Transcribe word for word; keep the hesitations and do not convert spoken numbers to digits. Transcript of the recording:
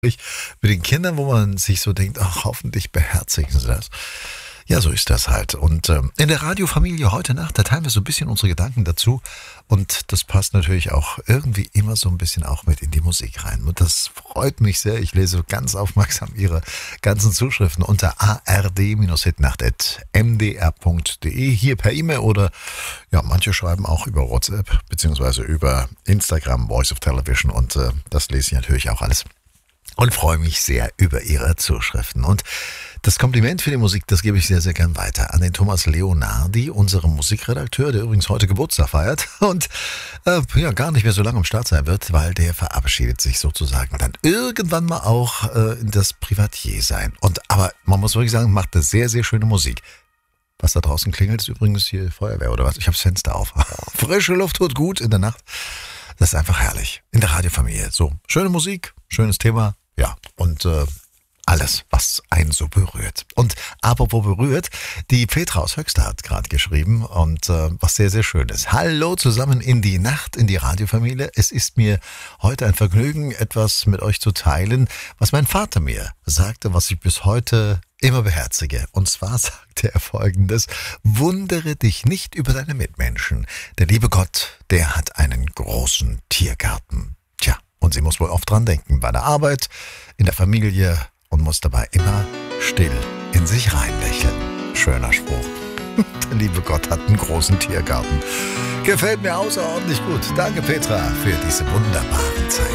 Mit den Kindern, wo man sich so denkt, ach, hoffentlich beherzigen sie das. Ja, so ist das halt. Und ähm, in der Radiofamilie heute Nacht, da teilen wir so ein bisschen unsere Gedanken dazu. Und das passt natürlich auch irgendwie immer so ein bisschen auch mit in die Musik rein. Und das freut mich sehr. Ich lese ganz aufmerksam Ihre ganzen Zuschriften unter a r d hitnacht at m d r punkt d e, hier per E-Mail oder ja, manche schreiben auch über WhatsApp beziehungsweise über Instagram, Voice of Television, und äh, das lese ich natürlich auch alles. Und freue mich sehr über Ihre Zuschriften. Und das Kompliment für die Musik, das gebe ich sehr, sehr gern weiter an den Thomas Leonardi, unseren Musikredakteur, der übrigens heute Geburtstag feiert und äh, ja gar nicht mehr so lange am Start sein wird, weil der verabschiedet sich sozusagen dann irgendwann mal auch äh, in das Privatier sein. Und aber man muss wirklich sagen, macht eine sehr, sehr schöne Musik. Was da draußen klingelt, ist übrigens hier Feuerwehr oder was? Ich habe das Fenster auf. Frische Luft tut gut in der Nacht. Das ist einfach herrlich. In der Radiofamilie. So, schöne Musik, schönes Thema. Ja, und äh, alles, was einen so berührt. Und apropos berührt, die Petra aus Höxter hat gerade geschrieben und äh, was sehr, sehr schön ist. Hallo zusammen in die Nacht, in die Radiofamilie. Es ist mir heute ein Vergnügen, etwas mit euch zu teilen, was mein Vater mir sagte, was ich bis heute immer beherzige. Und zwar sagte er Folgendes: Wundere dich nicht über deine Mitmenschen. Der liebe Gott, der hat einen großen Tiergarten. Tja, und sie muss wohl oft dran denken, bei der Arbeit, in der Familie, und muss dabei immer still in sich reinlächeln. Schöner Spruch. Der liebe Gott hat einen großen Tiergarten. Gefällt mir außerordentlich gut. Danke, Petra, für diese wunderbaren Zeiten.